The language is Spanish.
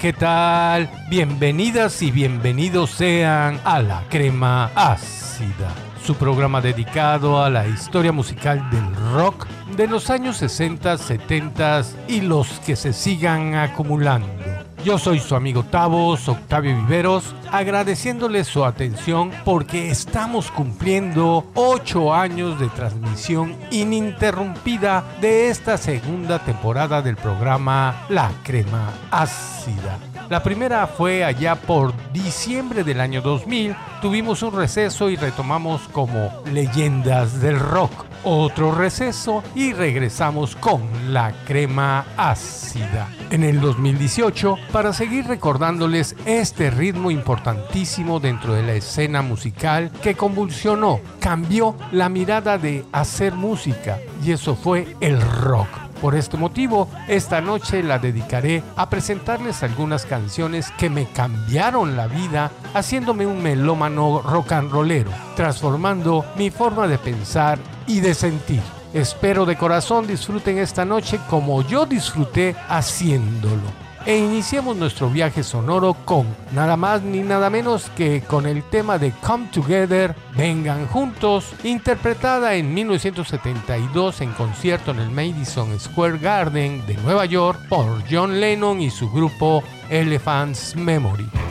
¿Qué tal? Bienvenidas y bienvenidos sean a La Crema Ácida, su programa dedicado a la historia musical del rock de los años 60, 70 y los que se sigan acumulando. Yo soy su amigo Tavos, Octavio Viveros, agradeciéndole su atención porque estamos cumpliendo 8 años de transmisión ininterrumpida de esta segunda temporada del programa La Crema Ácida. La primera fue allá por diciembre del año 2000, tuvimos un receso y retomamos como leyendas del rock. Otro receso y regresamos con La Crema Ácida en el 2018 para seguir recordándoles este ritmo importantísimo dentro de la escena musical que convulsionó, cambió la mirada de hacer música, y eso fue el rock. Por este motivo, esta noche la dedicaré a presentarles algunas canciones que me cambiaron la vida, haciéndome un melómano rock and rollero, transformando mi forma de pensar y de sentir. Espero de corazón disfruten esta noche como yo disfruté haciéndolo. E iniciemos nuestro viaje sonoro con nada más ni nada menos que con el tema de Come Together, Vengan Juntos, interpretada en 1972 en concierto en el Madison Square Garden de Nueva York por John Lennon y su grupo Elephant's Memory.